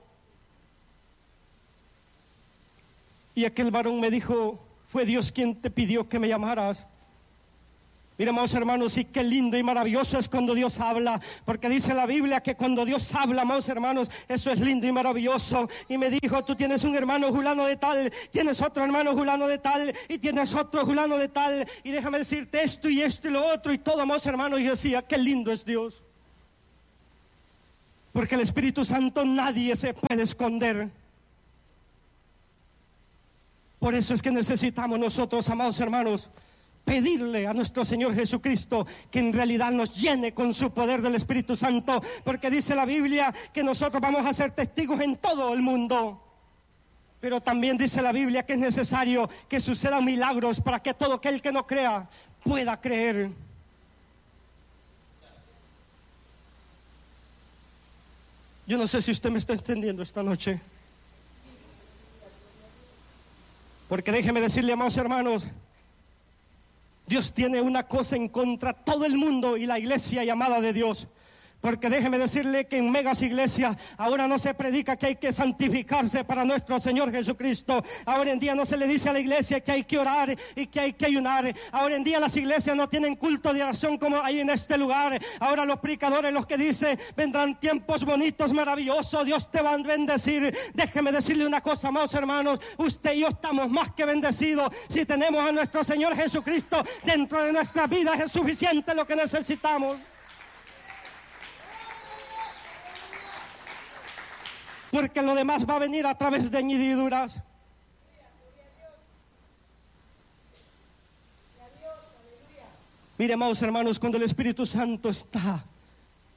Y aquel varón me dijo, fue Dios quien te pidió que me llamaras. Mira, amados hermanos, y qué lindo y maravilloso es cuando Dios habla, porque dice la Biblia que cuando Dios habla, amados hermanos, eso es lindo y maravilloso. Y me dijo, tú tienes un hermano fulano de tal, tienes otro hermano fulano de tal, y tienes otro fulano de tal, y déjame decirte esto y lo otro y todo, amados hermanos. Y yo decía, qué lindo es Dios, porque el Espíritu Santo nadie se puede esconder. Por eso es que necesitamos nosotros, amados hermanos, pedirle a nuestro Señor Jesucristo que en realidad nos llene con su poder del Espíritu Santo, porque dice la Biblia que nosotros vamos a ser testigos en todo el mundo. Pero también dice la Biblia que es necesario que sucedan milagros para que todo aquel que no crea pueda creer. Yo no sé si usted me está entendiendo esta noche. Porque déjeme decirle, amados hermanos, Dios tiene una cosa en contra, todo el mundo y la iglesia llamada de Dios. Porque déjeme decirle que en megas iglesias ahora no se predica que hay que santificarse para nuestro Señor Jesucristo. Ahora en día no se le dice a la iglesia que hay que orar y que hay que ayunar. Ahora en día las iglesias no tienen culto de oración como hay en este lugar. Ahora los predicadores, los que dicen, vendrán tiempos bonitos, maravillosos, Dios te va a bendecir. Déjeme decirle una cosa, amados hermanos, usted y yo estamos más que bendecidos. Si tenemos a nuestro Señor Jesucristo dentro de nuestras vidas, es suficiente lo que necesitamos. Porque lo demás va a venir a través de añadiduras. Mire, amados hermanos, cuando el Espíritu Santo está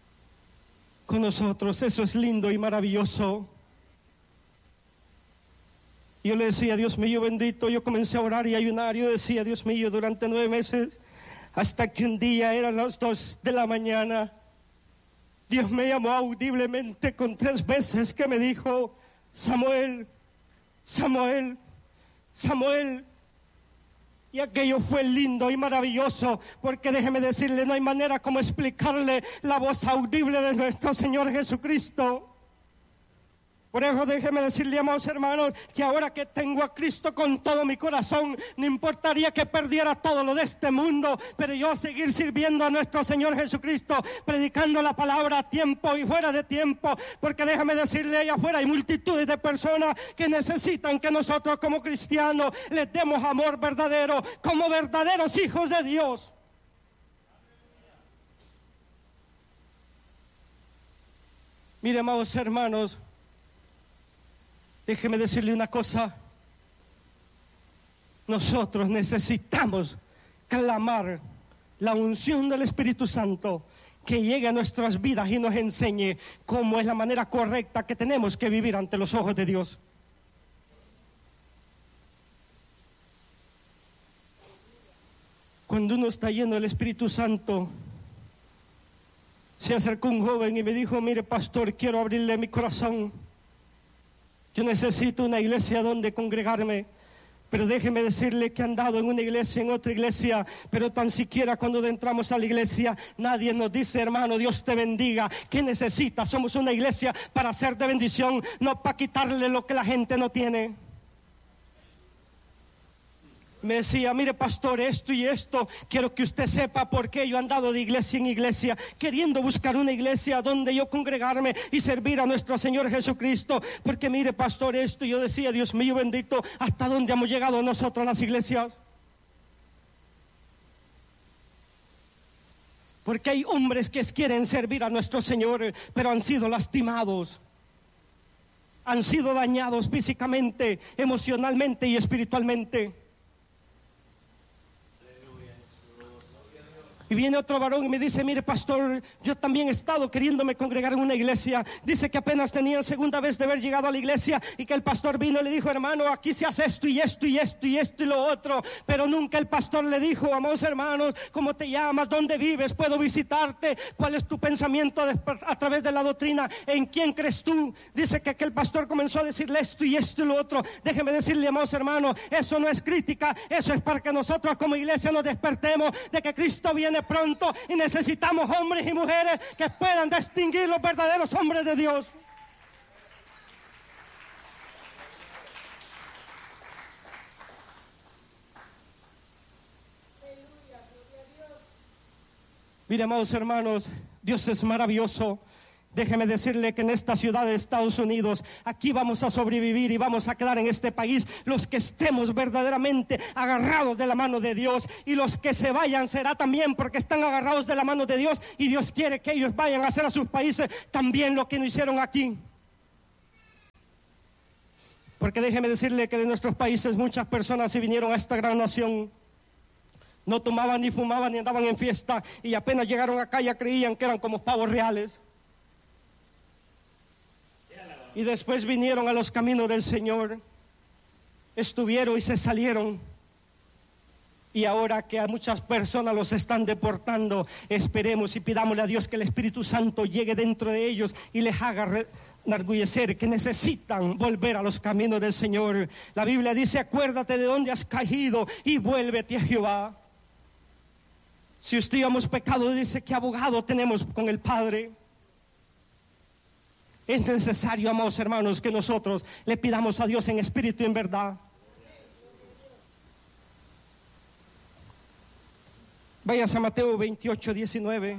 con nosotros. Eso es lindo y maravilloso. Yo le decía, Dios mío bendito, yo comencé a orar y ayunar. Yo decía, Dios mío, durante 9 meses, hasta que un día eran las 2 de la mañana, Dios me llamó audiblemente con 3 veces que me dijo, Samuel, Samuel, Samuel. Y aquello fue lindo y maravilloso, porque déjeme decirle, no hay manera como explicarle la voz audible de nuestro Señor Jesucristo. Por eso déjeme decirle, amados hermanos, que ahora que tengo a Cristo con todo mi corazón, no importaría que perdiera todo lo de este mundo, pero yo seguir sirviendo a nuestro Señor Jesucristo, predicando la palabra a tiempo y fuera de tiempo, porque déjame decirle, allá afuera hay multitudes de personas que necesitan que nosotros como cristianos les demos amor verdadero, como verdaderos hijos de Dios. Mire, amados hermanos, déjeme decirle una cosa. Nosotros necesitamos clamar la unción del Espíritu Santo que llegue a nuestras vidas y nos enseñe cómo es la manera correcta que tenemos que vivir ante los ojos de Dios. Cuando uno está lleno del Espíritu Santo, se acercó un joven y me dijo, mire pastor, quiero abrirle mi corazón. Yo necesito una iglesia donde congregarme, pero déjeme decirle que he andado en una iglesia, en otra iglesia, pero tan siquiera cuando entramos a la iglesia, nadie nos dice, hermano, Dios te bendiga. ¿Qué necesitas? Somos una iglesia para ser de bendición, no para quitarle lo que la gente no tiene. Me decía, mire pastor, esto y esto, quiero que usted sepa por qué yo he andado de iglesia en iglesia, queriendo buscar una iglesia donde yo congregarme y servir a nuestro Señor Jesucristo. Porque mire pastor, esto, yo decía, Dios mío bendito, ¿hasta dónde hemos llegado nosotros las iglesias? Porque hay hombres que quieren servir a nuestro Señor, pero han sido lastimados, han sido dañados físicamente, emocionalmente y espiritualmente. Y viene otro varón y me dice, mire pastor, yo también he estado queriéndome congregar en una iglesia. Dice que apenas tenían segunda vez de haber llegado a la iglesia y que el pastor vino y le dijo, hermano, aquí se hace esto y esto y esto y esto y lo otro. Pero nunca el pastor le dijo, amados hermanos, ¿cómo te llamas? ¿Dónde vives? ¿Puedo visitarte? ¿Cuál es tu pensamiento a través de la doctrina? ¿En quién crees tú? Dice que aquel pastor comenzó a decirle esto y esto y lo otro. Déjeme decirle, amados hermanos, eso no es crítica, eso es para que nosotros como iglesia nos despertemos de que Cristo viene pronto y necesitamos hombres y mujeres que puedan distinguir los verdaderos hombres de Dios. Mire, amados hermanos, Dios es maravilloso. Déjeme decirle que en esta ciudad de Estados Unidos, aquí vamos a sobrevivir y vamos a quedar en este país los que estemos verdaderamente agarrados de la mano de Dios, y los que se vayan será también porque están agarrados de la mano de Dios, y Dios quiere que ellos vayan a hacer a sus países también lo que no hicieron aquí. Porque déjeme decirle que de nuestros países muchas personas se vinieron a esta gran nación, no tomaban ni fumaban ni andaban en fiesta, y apenas llegaron acá ya creían que eran como pavos reales. Y después vinieron a los caminos del Señor, estuvieron y se salieron. Y ahora que a muchas personas los están deportando, esperemos y pidámosle a Dios que el Espíritu Santo llegue dentro de ellos y les haga enorgullecer que necesitan volver a los caminos del Señor. La Biblia dice, acuérdate de dónde has caído y vuélvete a Jehová. Si usted y yo hemos pecado, dice que abogado tenemos con el Padre. Es necesario, amados hermanos, que nosotros le pidamos a Dios en espíritu y en verdad. Váyase a Mateo 28, 19.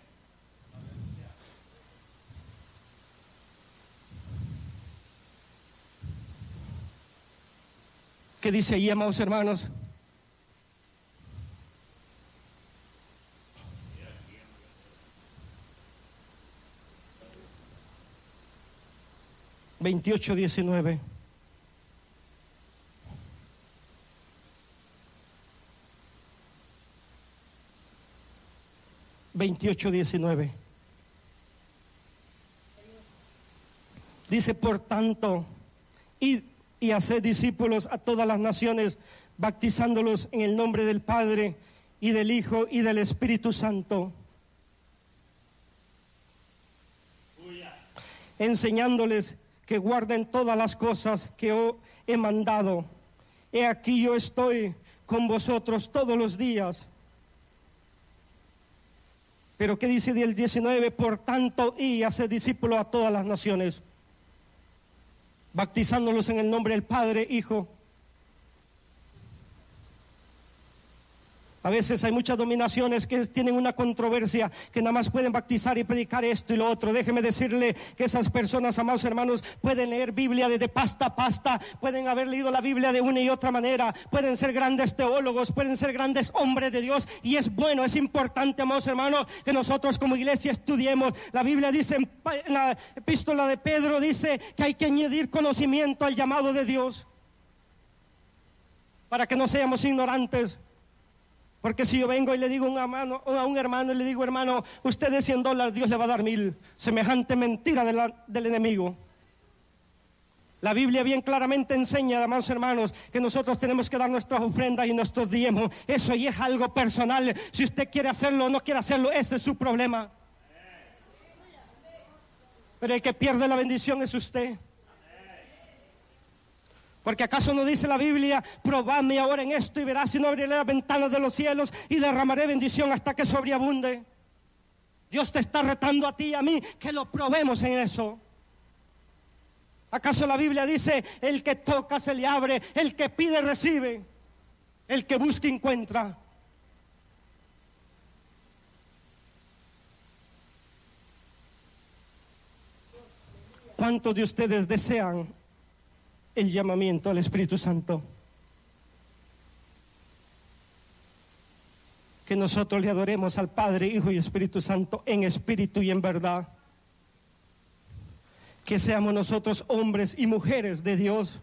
¿Qué dice ahí, amados hermanos? Veintiocho, 19. Dice, por tanto, id y haced discípulos a todas las naciones, bautizándolos en el nombre del Padre y del Hijo y del Espíritu Santo, enseñándoles que guarden todas las cosas que os he mandado. He aquí yo estoy con vosotros todos los días. Pero ¿qué dice del 19? Por tanto, y haced discípulos a todas las naciones, bautizándolos en el nombre del Padre, Hijo. A veces hay muchas dominaciones que tienen una controversia, que nada más pueden bautizar y predicar esto y lo otro. Déjeme decirle que esas personas, amados hermanos, pueden leer Biblia desde pasta a pasta, pueden haber leído la Biblia de una y otra manera, pueden ser grandes teólogos, pueden ser grandes hombres de Dios, y es bueno, es importante, amados hermanos, que nosotros como iglesia estudiemos. La Biblia dice, en la epístola de Pedro, dice que hay que añadir conocimiento al llamado de Dios, para que no seamos ignorantes. Porque si yo vengo y le digo a un hermano y le digo, hermano, usted de $100, Dios le va a dar 1,000. Semejante mentira del enemigo. La Biblia bien claramente enseña, amados hermanos, que nosotros tenemos que dar nuestras ofrendas y nuestros diezmos. Eso ya es algo personal. Si usted quiere hacerlo o no quiere hacerlo, ese es su problema. Pero el que pierde la bendición es usted. Porque ¿acaso no dice la Biblia, probadme ahora en esto y verás si no abriré las ventanas de los cielos y derramaré bendición hasta que sobreabunde? Dios te está retando a ti y a mí que lo probemos en eso. ¿Acaso la Biblia dice, el que toca se le abre, el que pide recibe, el que busca encuentra? ¿Cuántos de ustedes desean el llamamiento al Espíritu Santo? Que nosotros le adoremos al Padre, Hijo y Espíritu Santo en espíritu y en verdad. Que seamos nosotros hombres y mujeres de Dios.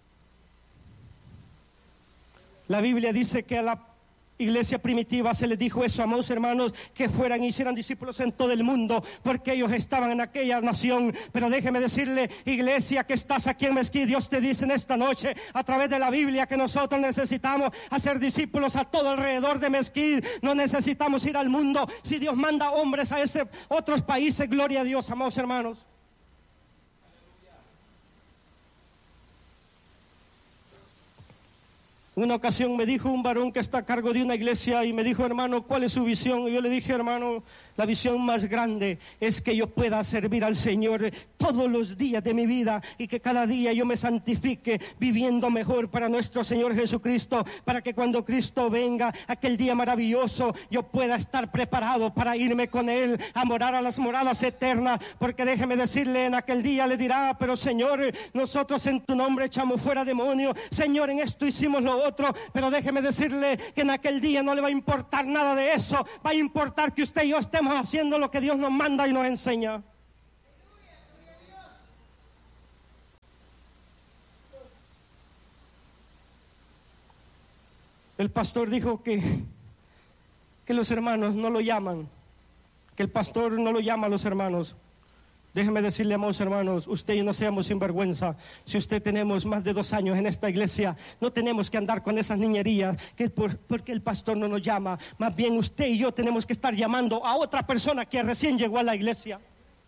La Biblia dice que a la iglesia primitiva se les dijo eso, amados hermanos, que fueran y hicieran discípulos en todo el mundo, porque ellos estaban en aquella nación. Pero déjeme decirle, iglesia que estás aquí en Mesquite, Dios te dice en esta noche, a través de la Biblia, que nosotros necesitamos hacer discípulos a todo alrededor de Mesquite. No necesitamos ir al mundo. Si Dios manda hombres a otros países, gloria a Dios, amados hermanos. Una ocasión me dijo un varón que está a cargo de una iglesia y me dijo, hermano, ¿cuál es su visión? Y yo le dije, hermano, la visión más grande es que yo pueda servir al Señor todos los días de mi vida y que cada día yo me santifique viviendo mejor para nuestro Señor Jesucristo, para que cuando Cristo venga, aquel día maravilloso, yo pueda estar preparado para irme con Él a morar a las moradas eternas. Porque déjeme decirle, en aquel día le dirá, pero Señor, nosotros en tu nombre echamos fuera demonios, Señor, en esto hicimos lo otro. Pero déjeme decirle que en aquel día no le va a importar nada de eso. Va a importar que usted y yo estemos haciendo lo que Dios nos manda y nos enseña. El pastor dijo que los hermanos no lo llaman, que el pastor no lo llama a los hermanos. Déjeme decirle, amados hermanos, usted y yo no seamos sinvergüenza. Si usted tenemos más de 2 años en esta iglesia, no tenemos que andar con esas niñerías porque el pastor no nos llama. Más bien usted y yo tenemos que estar llamando a otra persona que recién llegó a la iglesia.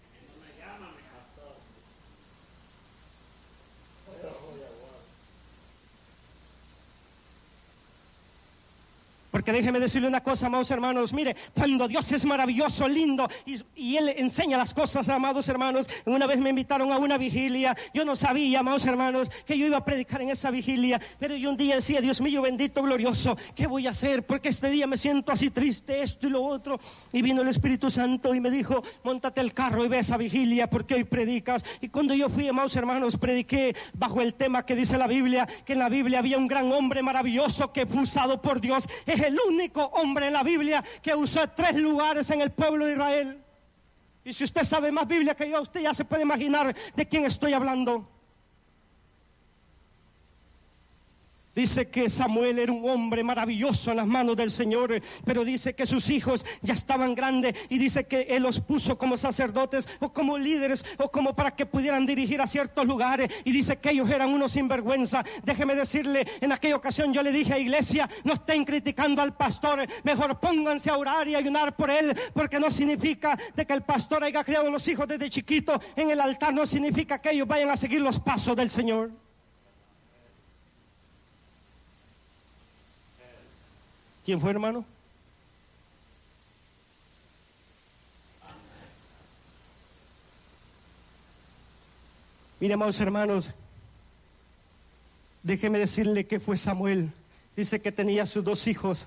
Porque déjeme decirle una cosa, amados hermanos, mire, cuando Dios es maravilloso, lindo, y Él enseña las cosas, amados hermanos. Una vez me invitaron a una vigilia, yo no sabía, amados hermanos, que yo iba a predicar en esa vigilia, pero yo un día decía, Dios mío, bendito, glorioso, ¿qué voy a hacer? Porque este día me siento así triste, esto y lo otro. Y vino el Espíritu Santo y me dijo, móntate el carro y ve a esa vigilia, porque hoy predicas. Y cuando yo fui, amados hermanos, prediqué bajo el tema que dice la Biblia, que en la Biblia había un gran hombre maravilloso que fue usado por Dios. Es el único hombre en la Biblia que usó 3 lugares en el pueblo de Israel. Y si usted sabe más Biblia que yo, usted ya se puede imaginar de quién estoy hablando. Dice que Samuel era un hombre maravilloso en las manos del Señor, pero dice que sus hijos ya estaban grandes y dice que él los puso como sacerdotes o como líderes o como para que pudieran dirigir a ciertos lugares, y dice que ellos eran unos sinvergüenza. Déjeme decirle, en aquella ocasión yo le dije a iglesia, no estén criticando al pastor, mejor pónganse a orar y ayunar por él, porque no significa de que el pastor haya criado a los hijos desde chiquito en el altar, no significa que ellos vayan a seguir los pasos del Señor. ¿Quién fue, hermano? Mire, amados hermanos, déjeme decirle que fue Samuel. Dice que tenía sus 2 hijos.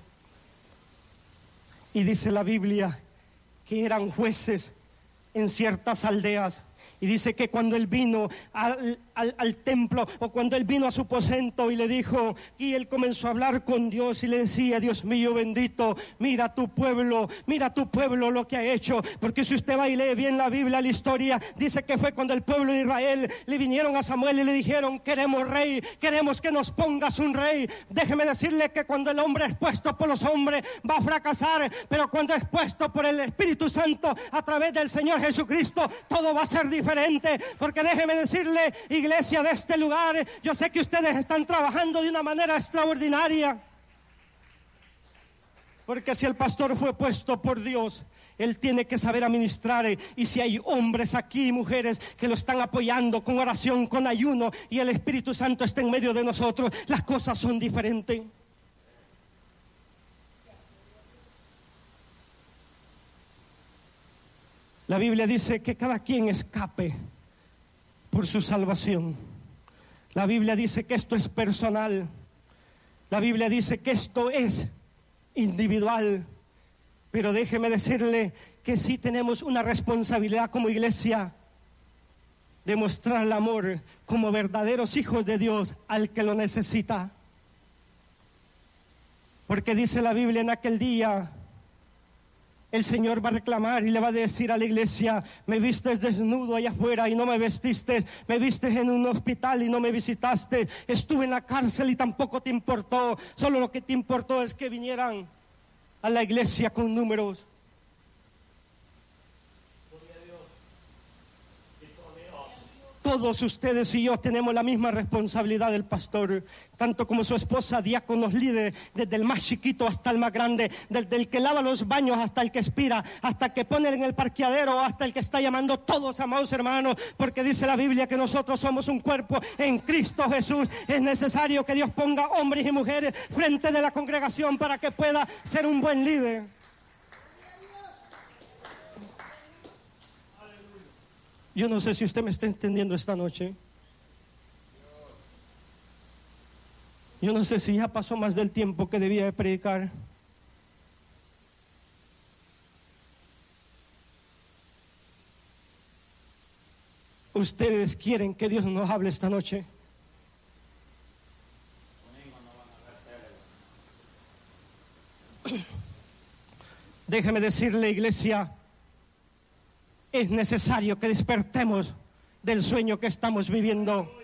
Y dice la Biblia que eran jueces en ciertas aldeas. Y dice que cuando él vino al templo, o cuando él vino a su aposento y le dijo, y él comenzó a hablar con Dios y le decía, Dios mío bendito, mira tu pueblo lo que ha hecho. Porque si usted va y lee bien la Biblia, la historia, dice que fue cuando el pueblo de Israel le vinieron a Samuel y le dijeron, queremos rey, queremos que nos pongas un rey. Déjeme decirle que cuando el hombre es puesto por los hombres va a fracasar, pero cuando es puesto por el Espíritu Santo a través del Señor Jesucristo, todo va a ser diferente. Porque déjeme decirle, iglesia de este lugar, yo sé que ustedes están trabajando de una manera extraordinaria, porque si el pastor fue puesto por Dios, él tiene que saber administrar. Y si hay hombres aquí y mujeres que lo están apoyando con oración, con ayuno, y el Espíritu Santo está en medio de nosotros, las cosas son diferentes. La Biblia dice que cada quien escape por su salvación. La Biblia dice que esto es personal. La Biblia dice que esto es individual. Pero déjeme decirle que sí tenemos una responsabilidad como iglesia de mostrar el amor como verdaderos hijos de Dios al que lo necesita. Porque dice la Biblia, en aquel día el Señor va a reclamar y le va a decir a la iglesia, me vistes desnudo allá afuera y no me vestiste, me vistes en un hospital y no me visitaste, estuve en la cárcel y tampoco te importó, solo lo que te importó es que vinieran a la iglesia con números. Todos ustedes y yo tenemos la misma responsabilidad del pastor, tanto como su esposa, diáconos, líderes, desde el más chiquito hasta el más grande, desde el que lava los baños hasta el que expira, hasta el que pone en el parqueadero, hasta el que está llamando, todos, amados hermanos, porque dice la Biblia que nosotros somos un cuerpo en Cristo Jesús. Es necesario que Dios ponga hombres y mujeres frente de la congregación para que pueda ser un buen líder. Yo no sé si usted me está entendiendo esta noche. Yo no sé si ya pasó más del tiempo que debía de predicar. Ustedes quieren que Dios nos hable esta noche. Déjeme decirle, iglesia, es necesario que despertemos del sueño que estamos viviendo.